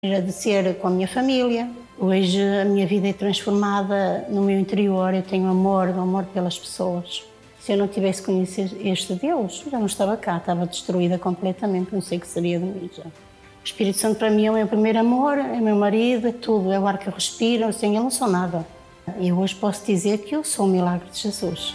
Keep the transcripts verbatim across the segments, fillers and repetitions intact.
Agradecer com a minha família. Hoje a minha vida é transformada no meu interior. Eu tenho amor, amor pelas pessoas. Se eu não tivesse conhecido este Deus, já não estava cá, estava destruída completamente, não sei o que seria de mim já. O Espírito Santo para mim é o meu primeiro amor, é o meu marido, é tudo, é o ar que eu respiro, sem ele não sou nada. E hoje posso dizer que eu sou o milagre de Jesus.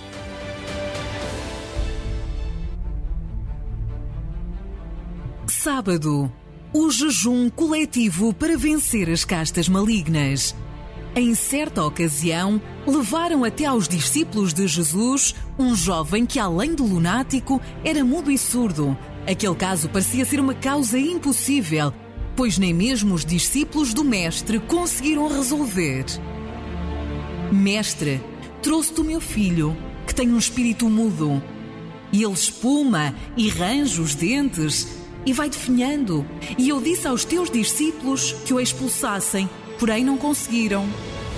Sábado, o jejum coletivo para vencer as castas malignas. Em certa ocasião, levaram até aos discípulos de Jesus um jovem que, além de lunático, era mudo e surdo. Aquele caso parecia ser uma causa impossível, pois nem mesmo os discípulos do Mestre conseguiram resolver. Mestre, trouxe-te o meu filho, que tem um espírito mudo. E ele espuma e range os dentes e vai definhando. E eu disse aos teus discípulos que o expulsassem, porém não conseguiram.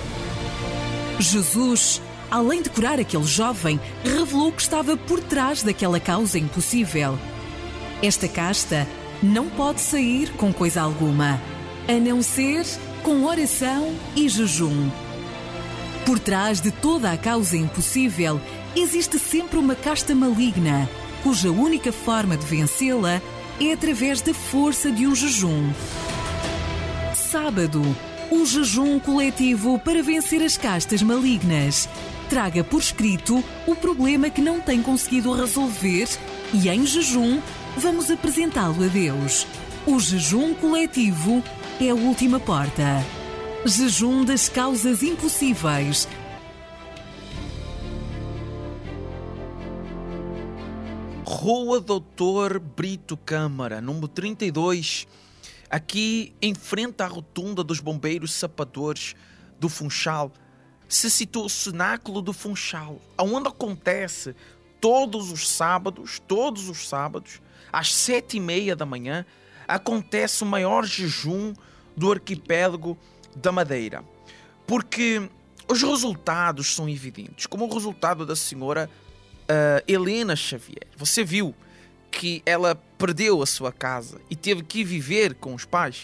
Jesus, além de curar aquele jovem, revelou que estava por trás daquela causa impossível. Esta casta não pode sair com coisa alguma, a não ser com oração e jejum. Por trás de toda a causa impossível, existe sempre uma casta maligna, cuja única forma de vencê-la é através da força de um jejum. Sábado, o jejum coletivo para vencer as castas malignas. Traga por escrito o problema que não tem conseguido resolver e, em jejum, vamos apresentá-lo a Deus. O jejum coletivo é a última porta. Jejum das causas impossíveis. Rua Doutor Brito Câmara, número trinta e dois, aqui em frente à rotunda dos bombeiros sapadores do Funchal, se situa o Cenáculo do Funchal, onde acontece todos os sábados, todos os sábados, às sete e meia da manhã, acontece o maior jejum do arquipélago da Madeira. Porque os resultados são evidentes, como o resultado da senhora Uh, Helena Xavier. Você viu que ela perdeu a sua casa e teve que viver com os pais?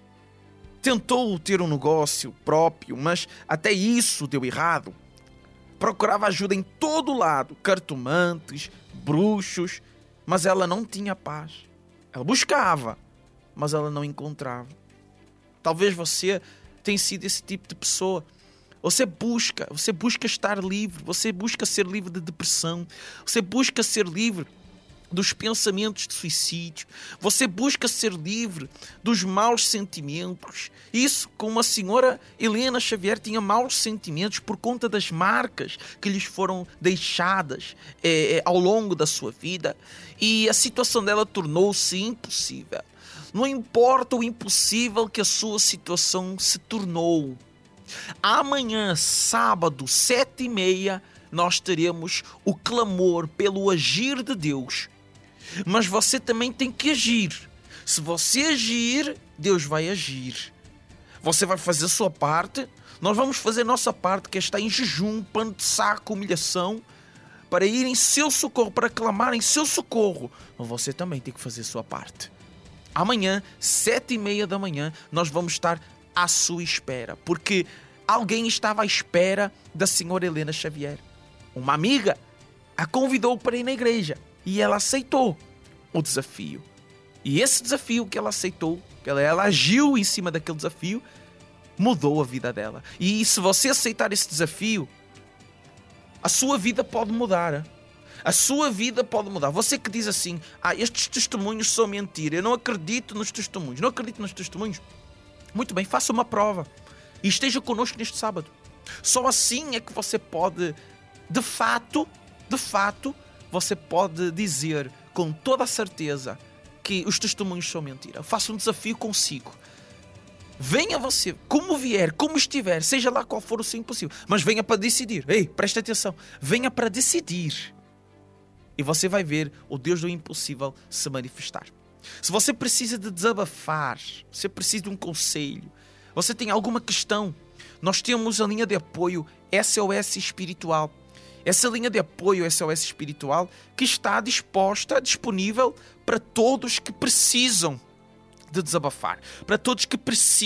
Tentou ter um negócio próprio, mas até isso deu errado. Procurava ajuda em todo lado, cartomantes, bruxos, mas ela não tinha paz. Ela buscava, mas ela não encontrava. Talvez você tenha sido esse tipo de pessoa. Você busca, você busca estar livre, você busca ser livre de depressão, você busca ser livre dos pensamentos de suicídio, você busca ser livre dos maus sentimentos. Isso, como a senhora Helena Xavier tinha maus sentimentos por conta das marcas que lhes foram deixadas é, ao longo da sua vida, e a situação dela tornou-se impossível. Não importa o impossível que a sua situação se tornou. Amanhã, sábado, sete e meia, nós teremos o clamor pelo agir de Deus. Mas você também tem que agir. Se você agir, Deus vai agir. Você vai fazer a sua parte, nós vamos fazer a nossa parte, que é estar em jejum, pano de saco, humilhação, para ir em seu socorro, para clamar em seu socorro. Mas você também tem que fazer a sua parte. Amanhã, sete e meia da manhã, nós vamos estar à sua espera, porque alguém estava à espera da senhora Helena Xavier. Uma amiga a convidou para ir na igreja e ela aceitou o desafio. E esse desafio que ela aceitou, que ela, ela agiu em cima daquele desafio, mudou a vida dela. E se você aceitar esse desafio, a sua vida pode mudar. A sua vida pode mudar. Você que diz assim, ah, estes testemunhos são mentira, eu não acredito nos testemunhos, não acredito nos testemunhos. Muito bem, faça uma prova e esteja connosco neste sábado. Só assim é que você pode, de fato, de fato, você pode dizer com toda a certeza que os testemunhos são mentira. Faça um desafio consigo. Venha você, como vier, como estiver, seja lá qual for o seu impossível, mas venha para decidir. Ei, preste atenção, venha para decidir. E você vai ver o Deus do impossível se manifestar. Se você precisa de desabafar, você precisa de um conselho, você tem alguma questão, nós temos a linha de apoio S O S Espiritual. Essa linha de apoio S O S Espiritual que está disposta, disponível para todos que precisam de desabafar, para todos que precisam